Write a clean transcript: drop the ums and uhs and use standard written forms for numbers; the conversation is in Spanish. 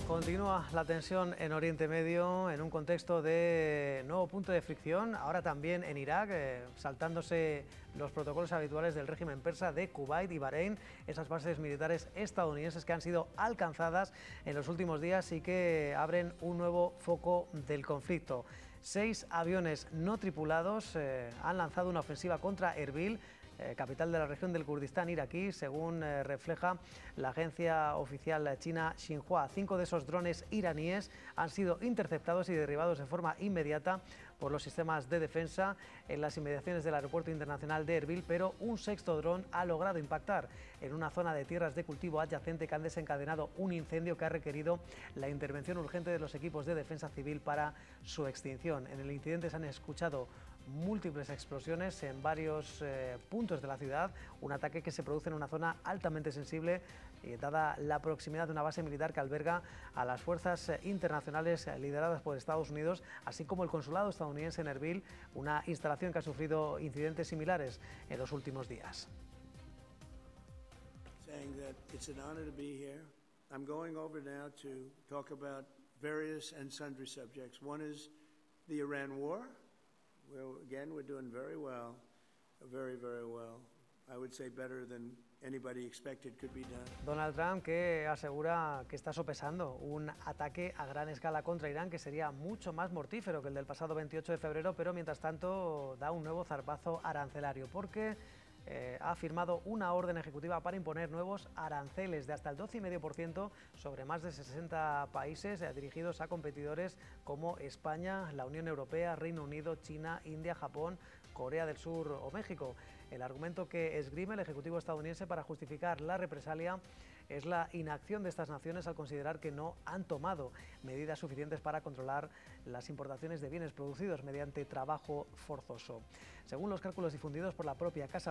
Continúa la tensión en Oriente Medio en un contexto de nuevo punto de fricción, ahora también en Irak, saltándose los protocolos habituales del régimen persa de Kuwait y Bahrein, esas bases militares estadounidenses que han sido alcanzadas en los últimos días y que abren un nuevo foco del conflicto. 6 aviones no tripulados han lanzado una ofensiva contra Erbil, capital de la región del Kurdistán iraquí, según refleja la agencia oficial china Xinhua. 5 de esos drones iraníes han sido interceptados y derribados de forma inmediata por los sistemas de defensa en las inmediaciones del aeropuerto internacional de Erbil, pero un sexto dron ha logrado impactar en una zona de tierras de cultivo adyacente que han desencadenado un incendio que ha requerido la intervención urgente de los equipos de defensa civil para su extinción. En el incidente se han escuchado múltiples explosiones en varios puntos de la ciudad, un ataque que se produce en una zona altamente sensible, dada la proximidad de una base militar que alberga a las fuerzas internacionales lideradas por Estados Unidos, así como el consulado estadounidense en Erbil, una instalación que ha sufrido incidentes similares en los últimos días. I'm going over now to talk about various and sundry subjects. One is the Iran war. Well, again, we're doing very well, very, very well. I would say better than anybody expected could be done. Donald Trump, que asegura que está sopesando un ataque a gran escala contra Irán que sería mucho más mortífero que el del pasado 28 de febrero, pero mientras tanto da un nuevo zarpazo arancelario porque ha firmado una orden ejecutiva para imponer nuevos aranceles de hasta el 12,5% sobre más de 60 países dirigidos a competidores como España, la Unión Europea, Reino Unido, China, India, Japón, Corea del Sur o México. El argumento que esgrime el Ejecutivo estadounidense para justificar la represalia es la inacción de estas naciones al considerar que no han tomado medidas suficientes para controlar las importaciones de bienes producidos mediante trabajo forzoso. Según los cálculos difundidos por la propia Casa